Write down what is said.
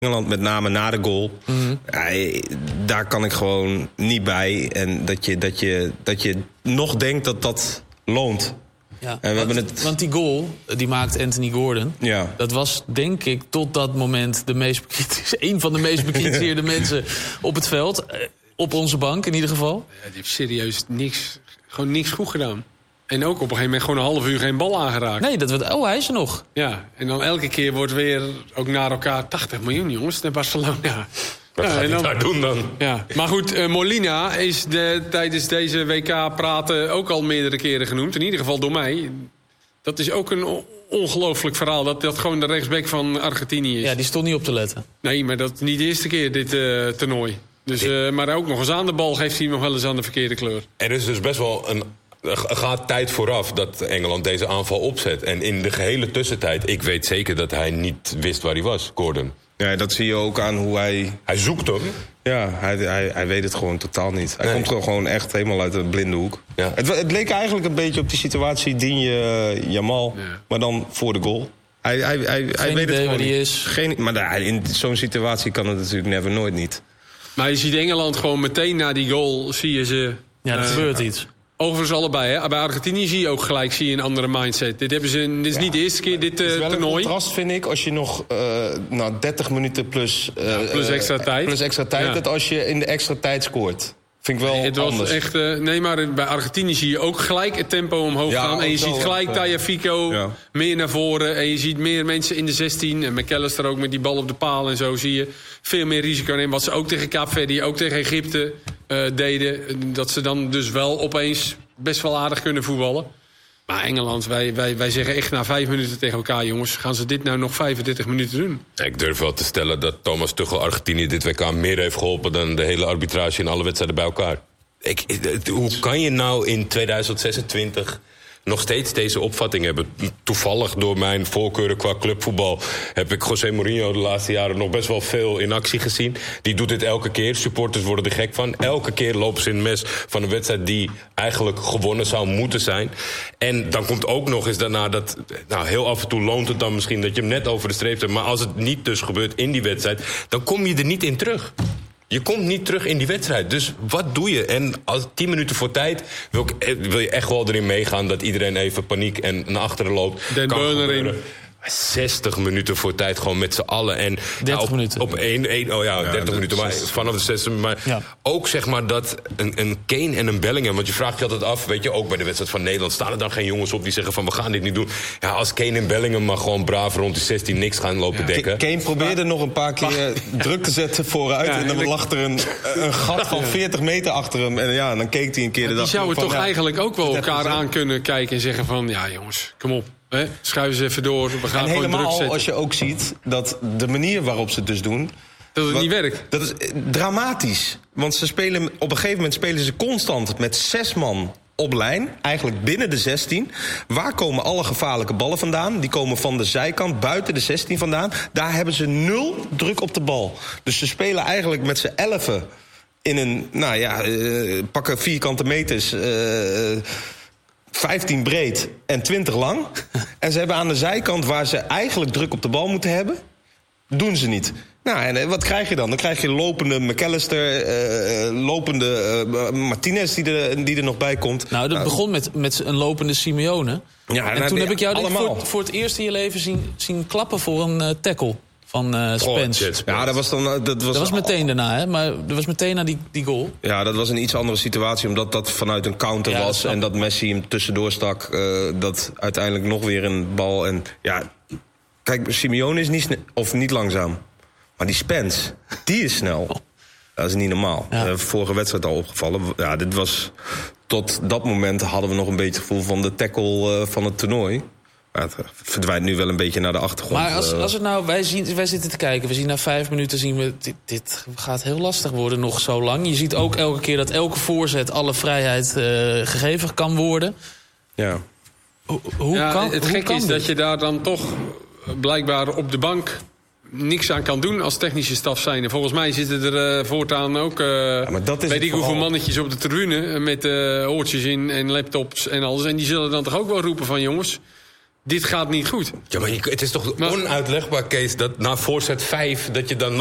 Engeland, met name na de goal. Daar kan ik gewoon niet bij. En dat je nog denkt dat dat loont. Ja, en want die goal, die maakt Anthony Gordon. Ja. Dat was, denk ik, tot dat moment een van de meest bekritiseerde mensen op het veld. Op onze bank in ieder geval. Ja, die heeft serieus niks goed gedaan. En ook op een gegeven moment gewoon een half uur geen bal aangeraakt. Nee, hij is er nog. Ja, en dan elke keer wordt weer ook naar elkaar 80 miljoen jongens naar Barcelona. Wat gaat hij daar doen dan? Ja. Maar goed, Molina is tijdens deze WK praten ook al meerdere keren genoemd. In ieder geval door mij. Dat is ook een ongelooflijk verhaal. Dat gewoon de rechtsback van Argentinië is. Ja, die stond niet op te letten. Nee, maar dat is niet de eerste keer dit toernooi. Dus, maar ook nog eens aan de bal geeft hij nog wel eens aan de verkeerde kleur. Er is dus best wel gaat tijd vooraf dat Engeland deze aanval opzet. En in de gehele tussentijd, ik weet zeker dat hij niet wist waar hij was, Gordon. Ja, dat zie je ook aan hoe hij... Hij zoekt hem. Ja, hij weet het gewoon totaal niet. Hij komt gewoon echt helemaal uit een blinde hoek. Ja. Het leek eigenlijk een beetje op die situatie Digne-Jamal, maar dan voor de goal. Hij weet het gewoon niet. Maar in zo'n situatie kan het natuurlijk never nooit niet. Maar je ziet Engeland gewoon meteen na die goal, zie je ze... Ja, er gebeurt iets. Overigens allebei, hè. Bij Argentinië zie je ook gelijk een andere mindset. Dit is niet de eerste keer, dit toernooi. Het is wel een contrast, vind ik, als je nog 30 minuten plus extra tijd. Plus extra tijd, dat als je in de extra tijd scoort. Vind ik wel het anders. Was echt, maar bij Argentinië zie je ook gelijk het tempo omhoog gaan. En je ziet gelijk Tagliafico meer naar voren. En je ziet meer mensen in de 16. En McAllister ook met die bal op de paal en zo zie je veel meer risico nemen. Wat ze ook tegen Kaapverdi, ook tegen Egypte deden. Dat ze dan dus wel opeens best wel aardig kunnen voetballen. Maar Engeland, wij zeggen echt na 5 minuten tegen elkaar... jongens, gaan ze dit nou nog 35 minuten doen? Ik durf wel te stellen dat Thomas Tuchel Argentinië dit WK meer heeft geholpen... dan de hele arbitrage in alle wedstrijden bij elkaar. Hoe kan je nou in 2026 nog steeds deze opvatting hebben? Toevallig door mijn voorkeuren qua clubvoetbal... heb ik José Mourinho de laatste jaren nog best wel veel in actie gezien. Die doet dit elke keer. Supporters worden er gek van. Elke keer lopen ze in het mes van een wedstrijd die eigenlijk gewonnen zou moeten zijn. En dan komt ook nog eens daarna dat... Nou, heel af en toe loont het dan misschien dat je hem net over de streep zet. Maar als het niet dus gebeurt in die wedstrijd... dan kom je er niet in terug. Je komt niet terug in die wedstrijd. Dus wat doe je? En als 10 minuten voor tijd wil je echt wel erin meegaan... dat iedereen even paniek en naar achteren loopt. Den Burner in. 60 minuten voor tijd gewoon met z'n allen. En 30 minuten. Op 1-1, 30 minuten. Maar vanaf de 60. Maar ook zeg maar dat een Kane en een Bellingham... want je vraagt je altijd af, weet je, ook bij de wedstrijd van Nederland... staan er dan geen jongens op die zeggen van we gaan dit niet doen. Ja, als Kane en Bellingham maar gewoon braaf rond de 16 niks gaan lopen dekken. Kane probeerde nog een paar keer druk te zetten vooruit... en dan lag er een gat van 40 meter achter hem. En dan keek hij een keer de dag. Die zouden toch eigenlijk ook wel elkaar aan kunnen kijken... en zeggen van, ja jongens, kom op. Schuiven ze even door, we gaan gewoon druk zetten. Als je ook ziet dat de manier waarop ze het dus doen... Dat het niet werkt. Dat is dramatisch. Want op een gegeven moment spelen ze constant met 6 man op lijn. Eigenlijk binnen de 16. Waar komen alle gevaarlijke ballen vandaan? Die komen van de zijkant, buiten de 16 vandaan. Daar hebben ze 0 druk op de bal. Dus ze spelen eigenlijk met z'n 11 in een, pakken vierkante meters... 15 breed en 20 lang. En ze hebben aan de zijkant, waar ze eigenlijk druk op de bal moeten hebben... doen ze niet. Nou, en wat krijg je dan? Dan krijg je lopende McAllister, lopende Martinez die er nog bij komt. Nou, dat begon met een lopende Simeone. Ja, en toen heb ik jou voor het eerst in je leven zien klappen voor een tackle van Spence. Ja, dat was meteen daarna, hè? Maar dat was meteen na die goal. Ja, dat was een iets andere situatie, omdat dat vanuit een counter was... en dat Messi hem tussendoor stak. Dat uiteindelijk nog weer een bal. En ja, kijk, Simeone is niet langzaam. Maar die Spence, die is snel. Dat is niet normaal. Ja. Vorige wedstrijd al opgevallen. Ja, dit was... Tot dat moment hadden we nog een beetje het gevoel van de tackle van het toernooi. Maar het verdwijnt nu wel een beetje naar de achtergrond. Maar als het nou, wij zitten te kijken. We zien na 5 minuten, dit gaat heel lastig worden nog zo lang. Je ziet ook elke keer dat elke voorzet alle vrijheid gegeven kan worden. Ja. Het gekke is dat je daar dan toch blijkbaar op de bank niks aan kan doen als technische staf zijn. En volgens mij zitten er voortaan ook weet ik hoeveel mannetjes op de tribune met oortjes in en laptops en alles. En die zullen dan toch ook wel roepen van jongens, dit gaat niet goed. Ja, maar het is toch onuitlegbaar, Kees, dat na voorzet 5... dat je dan